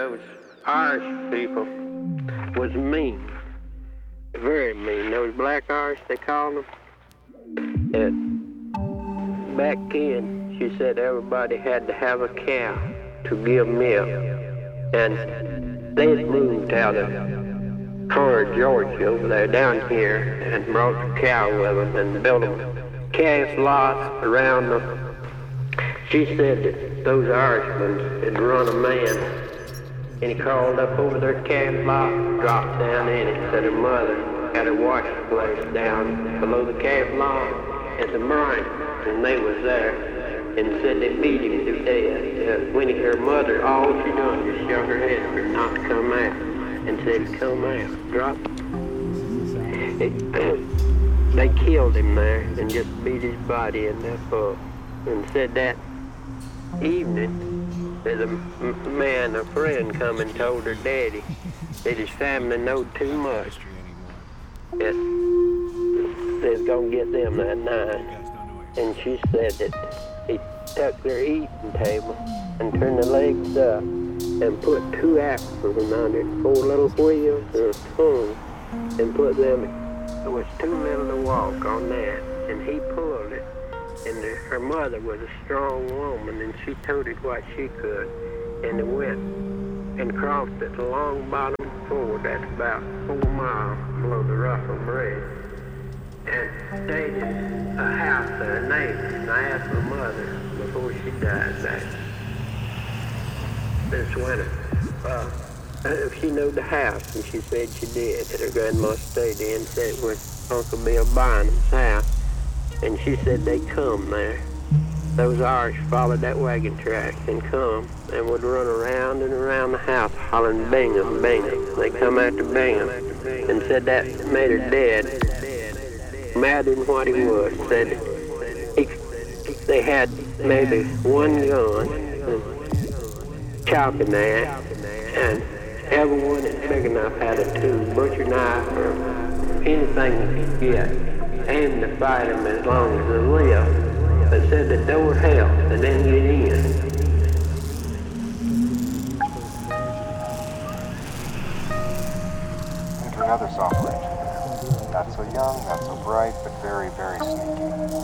those Irish people was mean, very mean. Those black Irish, they called them. And back then, she said everybody had to have a cow to give milk. And they had moved out of Conroe, Georgia, over there down here, and brought the cow with them and built a calf lot around them. She said that those Irishmen had run a man, and he crawled up over their calf lot, dropped down in it. Said her mother had a wash place down below the calf lot at the brine, and they was there, and said they beat him to death. When her mother, all she done just shook her head for him not to come out, and said, come out, drop. They killed him there and just beat his body in that pub, and said that evening, there's a friend come and told her daddy that his family knowed too much, that they was gonna get them that night. And she said that he took their eating table and turned the legs up and put 2 axles under it, 4 little wheels and a spoon, and put them, it was too little to walk on that, and he pulled it. And her mother was a strong woman, and she told it what she could, and it went and crossed at the long bottom ford. That's about 4 miles below the Russell Bridge, and stayed in a house there, a neighbor. And I asked my mother before she died back this winter if she knew the house, and she said she did, that her grandma stayed in, said it was Uncle Bill Bynum's house. And she said they come there. Those Irish followed that wagon track and come and would run around and around the house hollering Bingham, Bingham. They come after Bingham and said that made her dead. Madder than what he was. Said they had maybe 1 gun, chalk in there, and everyone that's big enough had a butcher knife or anything they could get. Aimed to fight them as long as they lived, but said the door held, they didn't get in. Enter another software engineer. Not so young, not so bright, but very, very sneaky.